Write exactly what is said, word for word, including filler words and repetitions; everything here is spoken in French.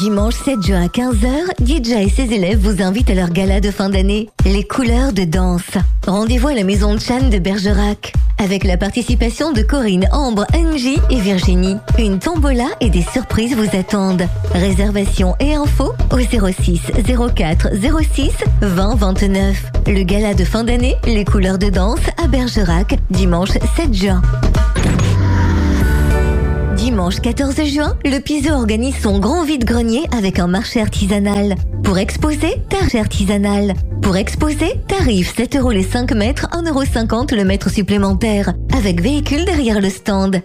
Dimanche sept juin à quinze heures, Didja et ses élèves vous invitent à leur gala de fin d'année, Les couleurs de danse. Rendez-vous à la maison de Chan de Bergerac, avec la participation de Corinne, Ambre, Angie et Virginie. Une tombola et des surprises vous attendent. Réservation et infos au zéro six zéro quatre zéro six vingt vingt-neuf. Le gala de fin d'année, Les couleurs de danse à Bergerac, dimanche sept juin. Dimanche quatorze juin, le Piso organise son grand vide-grenier avec un marché artisanal. Pour exposer, tarif artisanal. Pour exposer, tarif sept euros les cinq mètres, un euro cinquante le mètre supplémentaire. Avec véhicule derrière le stand.